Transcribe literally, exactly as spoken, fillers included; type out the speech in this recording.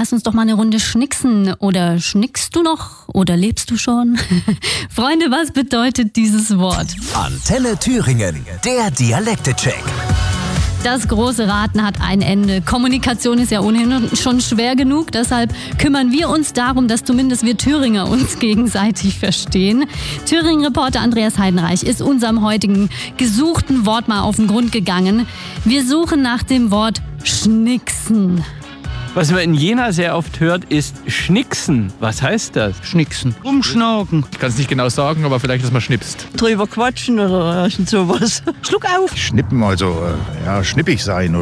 lass uns doch mal eine Runde schnicksen. Oder schnickst du noch? Oder lebst du schon? Freunde, was bedeutet dieses Wort? Antenne Thüringen, der Dialekte-Check. Das große Raten hat ein Ende. Kommunikation ist ja ohnehin schon schwer genug. Deshalb kümmern wir uns darum, dass zumindest wir Thüringer uns gegenseitig verstehen. Thüringen-Reporter Andreas Heidenreich ist unserem heutigen gesuchten Wort mal auf den Grund gegangen. Wir suchen nach dem Wort schnicksen. Was man in Jena sehr oft hört, ist Schnicksen. Was heißt das? Schnicksen. Umschnaken. Ich kann es nicht genau sagen, aber vielleicht, dass man schnipst. Drüber quatschen oder irgend sowas. Schluck auf. Schnippen, also äh, ja, schnippig sein.